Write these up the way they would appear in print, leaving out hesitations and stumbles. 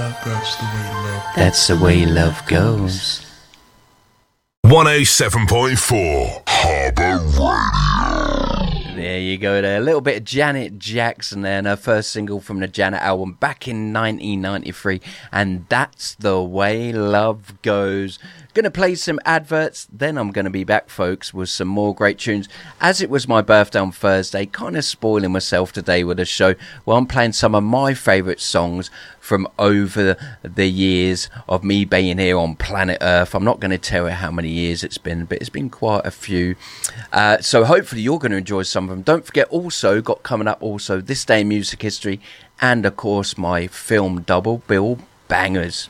That's the way love goes. 107.4 Harbour Radio. There you go there. A little bit of Janet Jackson there, and her first single from the Janet album back in 1993. And that's the way love goes. Going to play some adverts, then I'm going to be back, folks, with some more great tunes. As it was my birthday on Thursday, kind of spoiling myself today with a show where I'm playing some of my favourite songs from over the years of me being here on planet Earth. I'm not going to tell you how many years it's been, but it's been quite a few. So hopefully you're going to enjoy some of them. Don't forget, also got coming up also This Day in Music History, and of course my film double bill bangers.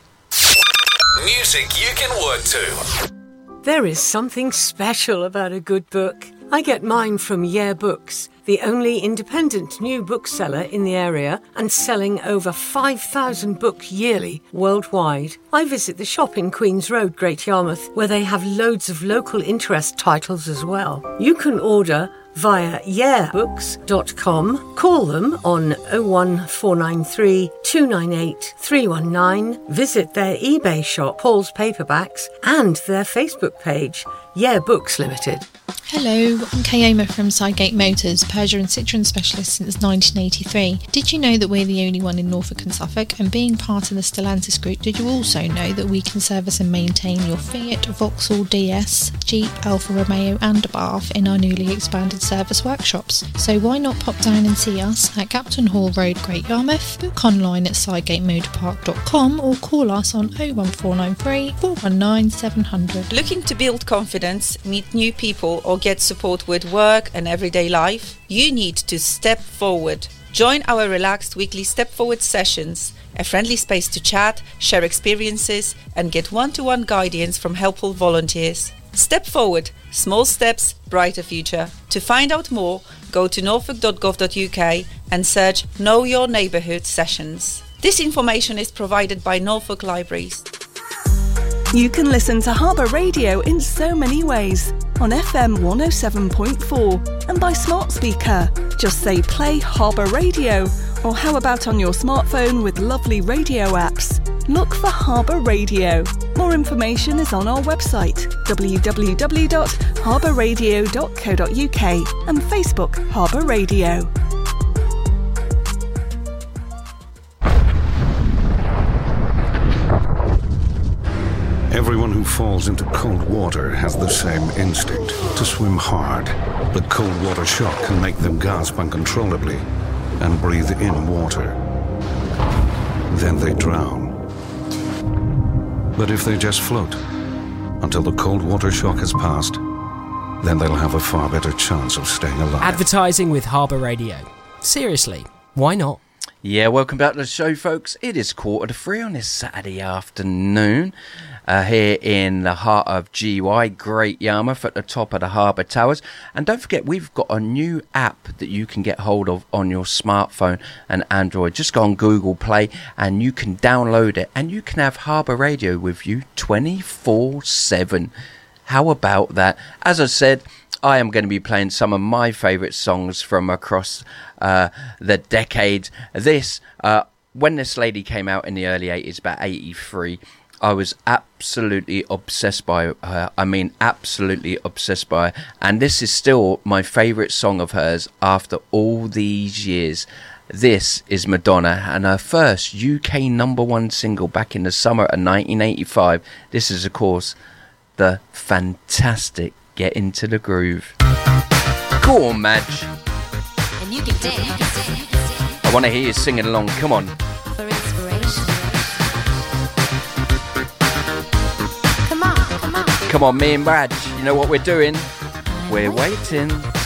Music you can work to. There is something special about a good book. I get mine from Yeah Books, the only independent new bookseller in the area and selling over 5,000 books yearly worldwide. I visit the shop in Queen's Road, Great Yarmouth, where they have loads of local interest titles as well. You can order via yeahbooks.com. Call them on 01493 298 319. Visit their eBay shop, Paul's Paperbacks, and their Facebook page, Yeah Books Limited. Hello, I'm Kayoma from Sidegate Motors, Peugeot and Citroën specialist since 1983. Did you know that we're the only one in Norfolk and Suffolk? And being part of the Stellantis group, did you also know that we can service and maintain your Fiat, Vauxhall DS, Jeep, Alfa Romeo and Abarth in our newly expanded service workshops? So why not pop down and see us at Captain Hall Road, Great Yarmouth, book online at sidegatemotorpark.com or call us on 01493 419 700. Looking to build confidence, meet new people or get support with work and everyday life? You need to step forward. Join our relaxed weekly Step Forward sessions, a friendly space to chat, share experiences and get one-to-one guidance from helpful volunteers. Step Forward, small steps, brighter future. To find out more, go to norfolk.gov.uk and search Know Your Neighbourhood sessions. This information is provided by Norfolk Libraries. You can listen to Harbour Radio in so many ways. On FM 107.4 and by smart speaker. Just say play Harbour Radio, or how about on your smartphone with lovely radio apps. Look for Harbour Radio. More information is on our website www.harbourradio.co.uk and Facebook Harbour Radio. Everyone who falls into cold water has the same instinct, to swim hard. But cold water shock can make them gasp uncontrollably and breathe in water. Then they drown. But if they just float until the cold water shock has passed, then they'll have a far better chance of staying alive. Advertising with Harbour Radio. Seriously, why not? Yeah, welcome back to the show, folks. It is 2:45 on this Saturday afternoon. Here in the heart of GY, Great Yarmouth, at the top of the Harbour Towers. And don't forget, we've got a new app that you can get hold of on your smartphone and Android. Just go on Google Play and you can download it, and you can have Harbour Radio with you 24/7. How about that? As I said, I am going to be playing some of my favourite songs from across the decades. When this lady came out in the early 80s, about 83, I was absolutely obsessed by her. I mean, absolutely obsessed by her. And this is still my favourite song of hers after all these years. This is Madonna and her first UK #1 single back in the summer of 1985. This is, of course, the fantastic Get Into the Groove. Go on, Madge. And you can dance. I want to hear you singing along. Come on. For inspiration. Come on, me and Madge. You know what we're doing? We're waiting.